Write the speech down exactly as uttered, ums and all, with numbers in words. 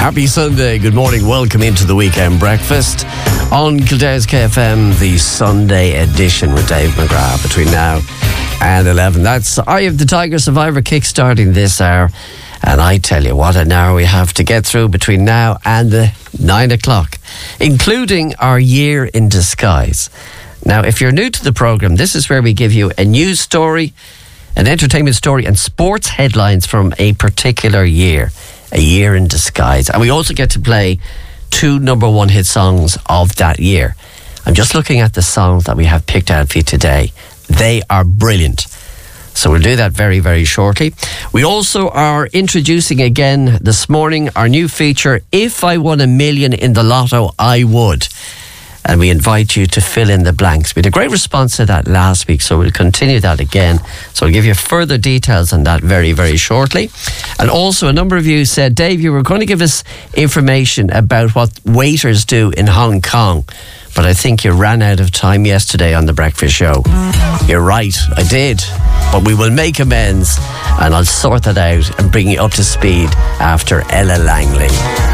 Happy Sunday. Good morning. Welcome into the weekend breakfast on Kildare's K F M, the Sunday edition with Dave McGrath between now and eleven. That's Eye of the Tiger Survivor kick-starting this hour. And I tell you what an hour we have to get through between now and the nine o'clock, including our year in disguise. Now, if you're new to the programme, this is where we give you a news story, an entertainment story and sports headlines from a particular year. A year in disguise. And we also get to play two number one hit songs of that year. I'm just looking at the songs that we have picked out for you today. They are brilliant. So we'll do that very, very shortly. We also are introducing again this morning our new feature, If I Won a Million in the Lotto, I Would. And we invite you to fill in the blanks. We had a great response to that last week, so we'll continue that again. So I'll give you further details on that very, very shortly. And also, a number of you said, Dave, you were going to give us information about what waiters do in Hong Kong. But I think you ran out of time yesterday on The Breakfast Show. You're right, I did. But we will make amends, and I'll sort that out and bring you up to speed after Ella Langley.